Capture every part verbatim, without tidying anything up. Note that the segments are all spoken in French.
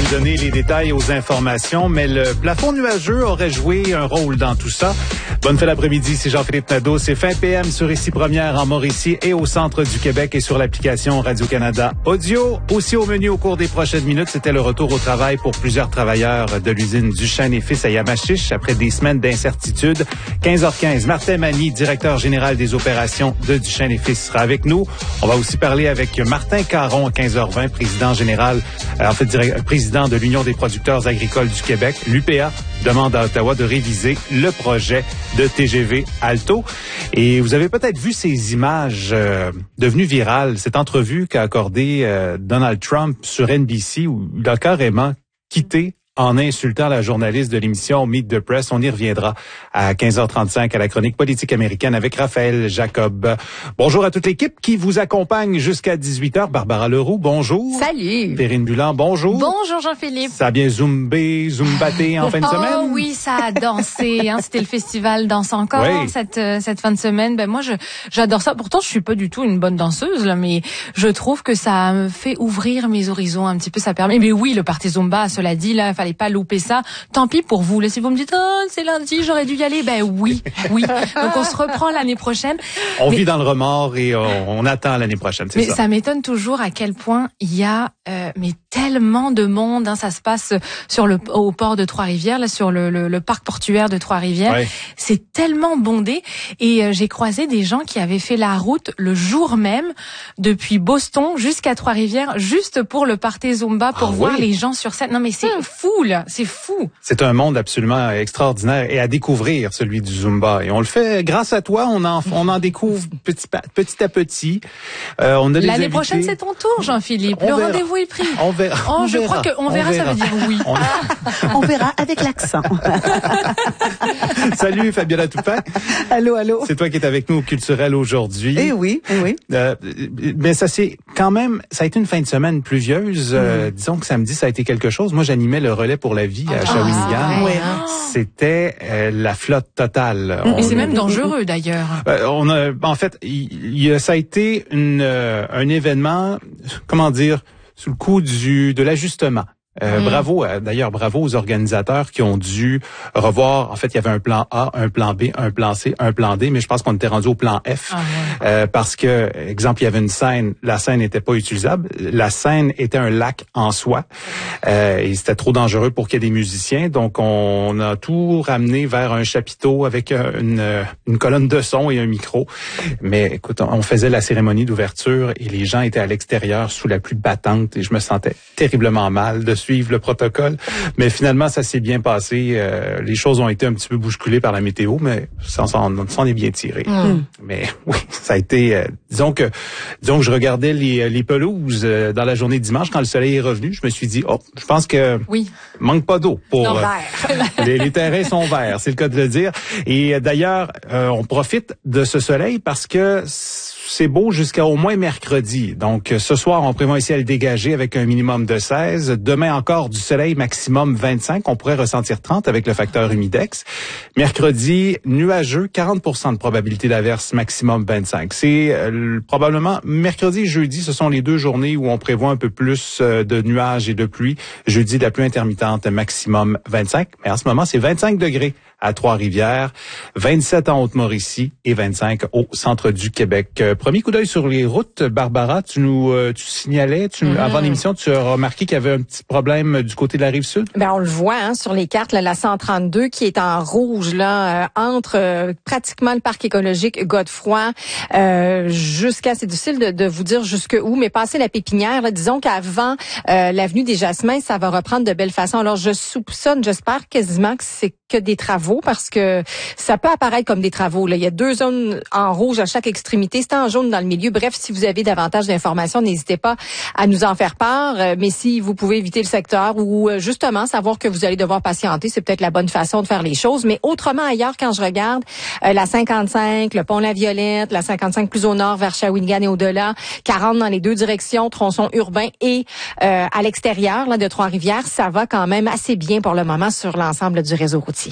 donner les détails aux informations, mais le plafond nuageux aurait joué un rôle dans tout ça. Bonne fin d'après-midi, c'est Jean-Philippe Nadeau. C'est fin P M sur Ici Première en Mauricie et au centre du Québec et sur l'application Radio-Canada Audio. Aussi au menu au cours des prochaines minutes, c'était le retour au travail pour plusieurs travailleurs de l'usine Duchesne et Fils à Yamachiche après des semaines d'incertitude. quinze heures quinze, Martin Mani, directeur général des opérations de Duchesne et Fils, sera avec nous. On va aussi parler avec Martin Caron à quinze heures vingt, président général, euh, en fait, direct, président de l'Union des producteurs agricoles du Québec. L'U P A demande à Ottawa de réviser le projet de T G V Alto. Et vous avez peut-être vu ces images euh, devenues virales, cette entrevue qu'a accordée euh, Donald Trump sur N B C où il a carrément quitté en insultant la journaliste de l'émission Meet the Press. On y reviendra à quinze heures trente-cinq à la chronique politique américaine avec Raphaël Jacob. Bonjour à toute l'équipe qui vous accompagne jusqu'à dix-huit heures. Barbara Leroux, bonjour. Salut. Perrine Bulan, bonjour. Bonjour Jean-Philippe. Ça a bien zoombé, zoombaté en fin de oh, semaine? Oh oui, ça a dansé. Hein, c'était le festival Danse encore oui. cette euh, cette fin de semaine. Ben moi, je j'adore ça. Pourtant, je suis pas du tout une bonne danseuse là, mais je trouve que ça me fait ouvrir mes horizons un petit peu. Ça permet. Mais oui, le party Zumba, cela dit, là, il fallait pas louper ça. Tant pis pour vous. Là, si vous me dites, oh, c'est lundi, j'aurais dû y aller. Ben oui, oui. Donc on se reprend l'année prochaine. On mais, vit dans le remords et on, on attend l'année prochaine, c'est mais ça. Ça m'étonne toujours à quel point il y a euh, mais tellement de monde. Hein, ça se passe sur le au port de Trois-Rivières, là, sur le, le, le parc portuaire de Trois-Rivières. Ouais. C'est tellement bondé. Et euh, j'ai croisé des gens qui avaient fait la route le jour même depuis Boston jusqu'à Trois-Rivières, juste pour le party Zumba, pour ah, voir oui. les gens sur scène. Non mais c'est hum. fou là. C'est fou. C'est un monde absolument extraordinaire et à découvrir, celui du Zumba. Et on le fait grâce à toi. On en, on en découvre petit, petit à petit. Euh, on a L'année prochaine, c'est ton tour, Jean-Philippe. Le rendez-vous est pris. On verra. Oh, on je verra. crois qu'on verra, verra, ça veut dire oui. On, on verra avec l'accent. Salut, Fabiola Toupin. Allô, allô. C'est toi qui es avec nous au Culturel aujourd'hui. Eh oui, eh oui. Euh, mais ça c'est quand même, ça a été une fin de semaine pluvieuse. Mm. Euh, disons que samedi, ça a été quelque chose. Moi, j'animais le relais pour la vie à Shawinigan. Ah, ouais. C'était euh, la flotte totale. Et c'est même dangereux d'ailleurs. Euh, on a, en fait, il, il, ça a été une, euh, un événement, comment dire, sous le coup du de l'ajustement. Euh, mmh. Bravo, euh, d'ailleurs, bravo aux organisateurs qui ont dû revoir. En fait, il y avait un plan A, un plan B, un plan C, un plan D, mais je pense qu'on était rendu au plan F ah ouais. euh, parce que, exemple, il y avait une scène, la scène n'était pas utilisable. La scène était un lac en soi euh, et c'était trop dangereux pour qu'il y ait des musiciens. Donc, on a tout ramené vers un chapiteau avec une, une colonne de son et un micro. Mais écoute, on faisait la cérémonie d'ouverture et les gens étaient à l'extérieur sous la pluie battante et je me sentais terriblement mal de suivre le protocole, mais finalement ça s'est bien passé. Euh, les choses ont été un petit peu bousculées par la météo, mais ça s'en est bien tiré. Mm. Mais oui, ça a été. Euh, disons que, disons que je regardais les, les pelouses euh, dans la journée de dimanche quand le soleil est revenu, je me suis dit, oh, je pense que oui, manque pas d'eau pour euh, les, les terrains sont verts, c'est le cas de le dire. Et euh, d'ailleurs, euh, on profite de ce soleil parce que c'est beau jusqu'à au moins mercredi. Donc, ce soir, on prévoit ici à le dégager avec un minimum de seize. Demain encore, du soleil maximum vingt-cinq. On pourrait ressentir trente avec le facteur humidex. Mercredi, nuageux, quarante pour cent de probabilité d'averse, maximum vingt-cinq. C'est euh, probablement mercredi et jeudi, ce sont les deux journées où on prévoit un peu plus euh, de nuages et de pluie. Jeudi, de la pluie intermittente, maximum vingt-cinq. Mais en ce moment, c'est vingt-cinq degrés à Trois-Rivières, vingt-sept en Haute-Mauricie et vingt-cinq au centre du Québec. Euh, premier coup d'œil sur les routes, Barbara, tu nous euh, tu signalais, tu, mmh. avant l'émission, tu as remarqué qu'il y avait un petit problème du côté de la Rive-Sud? Ben on le voit hein, sur les cartes, là, la cent trente-deux qui est en rouge là, euh, entre euh, pratiquement le parc écologique Godefroy euh, jusqu'à, c'est difficile de, de vous dire jusque où, mais passer la Pépinière, là, disons qu'avant euh, l'avenue des Jasmins, ça va reprendre de belle façon. Alors je soupçonne, j'espère quasiment que c'est que des travaux parce que ça peut apparaître comme des travaux. Là. Il y a deux zones en rouge à chaque extrémité. C'est en jaune dans le milieu. Bref, si vous avez davantage d'informations, n'hésitez pas à nous en faire part. Mais si vous pouvez éviter le secteur ou justement savoir que vous allez devoir patienter, c'est peut-être la bonne façon de faire les choses. Mais autrement ailleurs, quand je regarde euh, la cinquante-cinq, le pont La Violette, la cinquante-cinq plus au nord vers Shawinigan et au-delà, quarante dans les deux directions, tronçon urbain et euh, à l'extérieur là, de Trois-Rivières, ça va quand même assez bien pour le moment sur l'ensemble du réseau routier. Et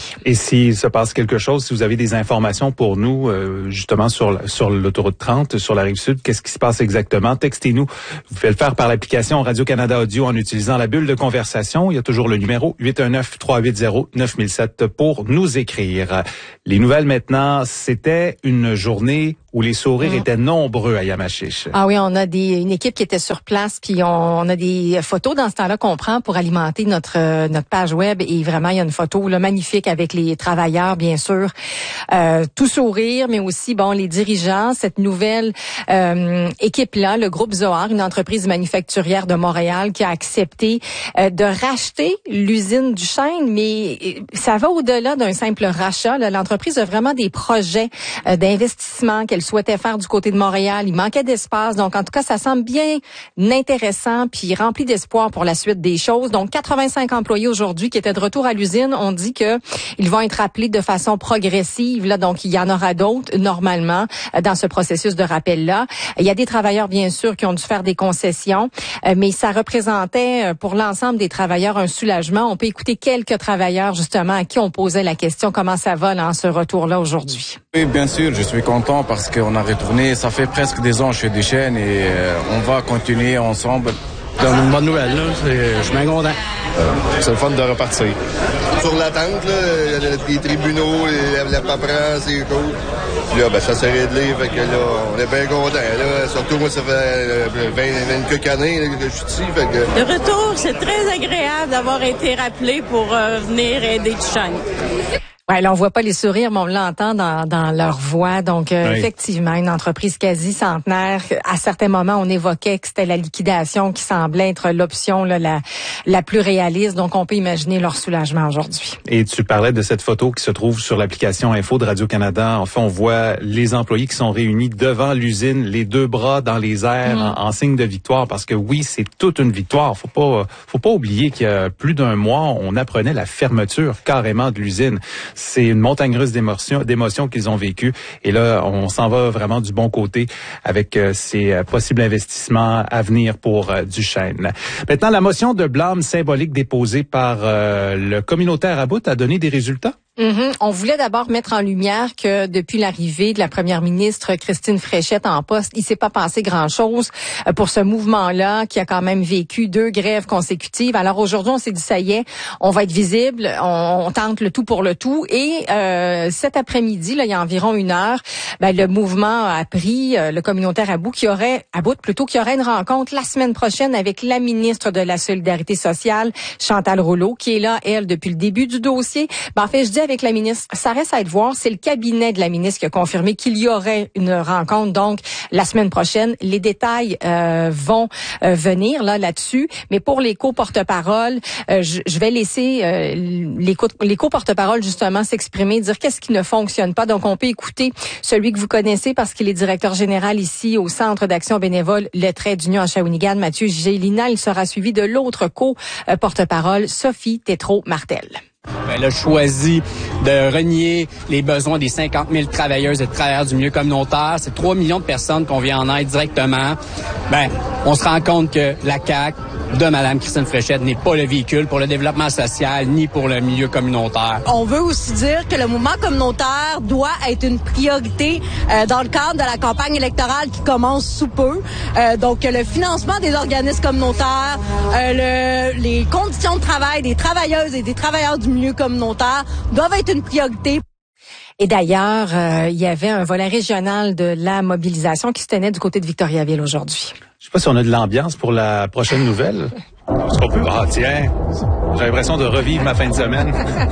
S'il se passe quelque chose, si vous avez des informations pour nous, euh, justement sur sur l'autoroute trente, sur la Rive-Sud, qu'est-ce qui se passe exactement? Textez-nous. Vous pouvez le faire par l'application Radio-Canada Audio en utilisant la bulle de conversation. Il y a toujours le numéro huit un neuf, trois huit zéro, neuf mille sept pour nous écrire. Les nouvelles maintenant, c'était une journée où les sourires mmh. étaient nombreux à Yamachiche. Ah oui, on a des, une équipe qui était sur place, puis on, on a des photos dans ce temps-là qu'on prend pour alimenter notre euh, notre page web. Et vraiment, il y a une photo là, magnifique avec les travailleurs, bien sûr, euh, tout sourire, mais aussi bon les dirigeants. Cette nouvelle euh, équipe-là, le groupe Zohar, une entreprise manufacturière de Montréal, qui a accepté euh, de racheter l'usine du Chêne, mais ça va au-delà d'un simple rachat. Là. L'entreprise a vraiment des projets euh, d'investissement qu'elle souhaitait faire du côté de Montréal. Il manquait d'espace. Donc, en tout cas, ça semble bien intéressant puis rempli d'espoir pour la suite des choses. Donc, quatre-vingt-cinq employés aujourd'hui qui étaient de retour à l'usine. On dit que ils vont être appelés de façon progressive. Là, donc, il y en aura d'autres, normalement, dans ce processus de rappel-là. Il y a des travailleurs, bien sûr, qui ont dû faire des concessions, mais ça représentait, pour l'ensemble des travailleurs, un soulagement. On peut écouter quelques travailleurs, justement, à qui on posait la question comment ça va, là, en ce retour-là aujourd'hui. Oui, bien sûr, je suis content parce qu'on a retourné, ça fait presque des ans chez Duchesne et euh, on va continuer ensemble. C'est une bonne nouvelle, là. Je suis bien content. Euh, c'est le fun de repartir. Sur l'attente, là, les tribunaux, la, la paperasse, c'est cool. Puis là, ben, ça s'est réglé, fait que là, on est bien contents. Là. Surtout, moi, ça fait vingt, vingt quelques années là, que je suis ici. Fait que... Le retour, c'est très agréable d'avoir été rappelé pour euh, venir aider Duchesne. Ouais, là, on voit pas les sourires, mais on l'entend dans, dans leur voix. Donc, euh, oui. Effectivement, une entreprise quasi centenaire. À certains moments, on évoquait que c'était la liquidation qui semblait être l'option là, la, la plus réaliste. Donc, on peut imaginer leur soulagement aujourd'hui. Et tu parlais de cette photo qui se trouve sur l'application Info de Radio-Canada. Enfin, on voit les employés qui sont réunis devant l'usine, les deux bras dans les airs, mmh. en, en signe de victoire. Parce que oui, c'est toute une victoire. Faut pas, faut pas oublier qu'il y a plus d'un mois, on apprenait la fermeture carrément de l'usine. C'est une montagne russe d'émotions, d'émotions qu'ils ont vécues. Et là, on s'en va vraiment du bon côté avec euh, ces euh, possibles investissements à venir pour euh, Duchesne. Maintenant, la motion de blâme symbolique déposée par euh, le communautaire à bout a donné des résultats? Mm-hmm. On voulait d'abord mettre en lumière que depuis l'arrivée de la première ministre Christine Fréchette en poste, il s'est pas passé grand-chose pour ce mouvement-là qui a quand même vécu deux grèves consécutives. Alors aujourd'hui, on s'est dit ça y est, on va être visible, on, on tente le tout pour le tout. Et euh, cet après-midi, là, il y a environ une heure, ben, le mouvement a appris, euh, le communautaire à bout, qui aurait, à bout plutôt, qu'il y aurait une rencontre la semaine prochaine avec la ministre de la Solidarité sociale, Chantal Rouleau, qui est là, elle, depuis le début du dossier. Ben, en fait, je dis avec la ministre, ça reste à être voir. C'est le cabinet de la ministre qui a confirmé qu'il y aurait une rencontre, donc, la semaine prochaine. Les détails euh, vont euh, venir là là-dessus. Mais pour les co-porte-parole, euh, je, je vais laisser euh, les, co- les co-porte-parole, justement, s'exprimer, dire qu'est-ce qui ne fonctionne pas. Donc, on peut écouter celui que vous connaissez parce qu'il est directeur général ici au Centre d'action bénévole Le Trait d'Union à Shawinigan, Mathieu Gélina. Il sera suivi de l'autre co-porte-parole, Sophie Tétrault-Martel. Elle a choisi de renier les besoins des cinquante mille travailleuses et travailleurs du milieu communautaire. C'est trois millions de personnes qu'on vient en aide directement. Ben, on se rend compte que la C A Q de Mme Christine Fréchette n'est pas le véhicule pour le développement social ni pour le milieu communautaire. On veut aussi dire que le mouvement communautaire doit être une priorité euh, dans le cadre de la campagne électorale qui commence sous peu. Euh, donc, le financement des organismes communautaires, euh, le, les conditions de travail des travailleuses et des travailleurs du milieu communautaire doivent être une priorité. Et d'ailleurs, euh, il y avait un volet régional de la mobilisation qui se tenait du côté de Victoriaville aujourd'hui. Je sais pas si on a de l'ambiance pour la prochaine nouvelle. Est-ce qu'on peut... Ah, tiens, j'ai l'impression de revivre ma fin de semaine.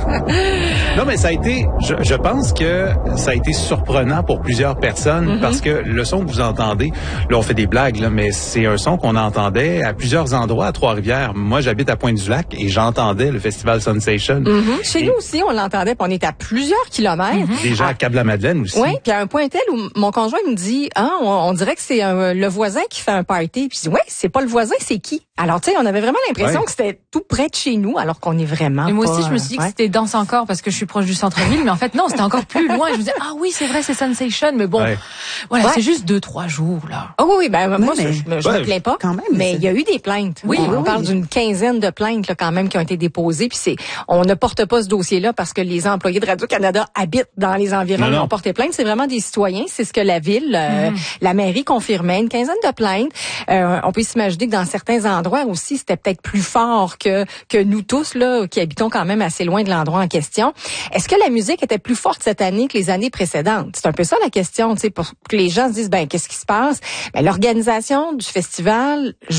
Non, mais ça a été... Je, je pense que ça a été surprenant pour plusieurs personnes mm-hmm. parce que le son que vous entendez, là, on fait des blagues, là, mais c'est un son qu'on entendait à plusieurs endroits à Trois-Rivières. Moi, j'habite à Pointe-du-Lac et j'entendais le festival Sensation. Mm-hmm. Chez et... nous aussi, on l'entendait, puis on est à plusieurs kilomètres. Mm-hmm. Déjà à Cap-la-Madeleine aussi. Oui, puis à un point tel où mon conjoint me dit, ah, on, on dirait que c'est euh, le voisin qui fait un party. Puis je dis, ouais, c'est pas le voisin, c'est qui? Alors, tu sais, on avait vraiment l'impression Ouais. que c'était tout près de chez nous, alors qu'on est vraiment Et moi pas, aussi, je me suis dit ouais. que c'était Danse encore parce que je suis proche du centre-ville, mais en fait, non, c'était encore plus loin. Je me disais, ah oui, c'est vrai, c'est Sensation, mais bon, Ouais. voilà, Ouais. c'est juste deux, trois jours, là. Oh oui, oui, ben moi, mais- je, je, me- je Ouais. me plains pas. Quand même, mais c'est- il y a eu des plaintes. Oui, on oui, parle oui. d'une quinzaine de plaintes là, quand même qui ont été déposées. Puis c'est, on ne porte pas ce dossier-là parce que les employés de Radio-Canada habitent dans les environs Non, et non. ont porté plainte. C'est vraiment des citoyens. C'est ce que la ville, euh, la mairie confirmait. Une quinzaine de plaintes. Euh, on peut s'imaginer que dans certains endroits aussi, c'était peut-être plus fort que que nous tous là, qui habitons quand même assez loin de l'endroit en question. Est-ce que la musique était plus forte cette année que les années précédentes? C'est un peu ça la question, tu sais, pour que les gens se disent, ben qu'est-ce qui se passe? Ben l'organisation du festival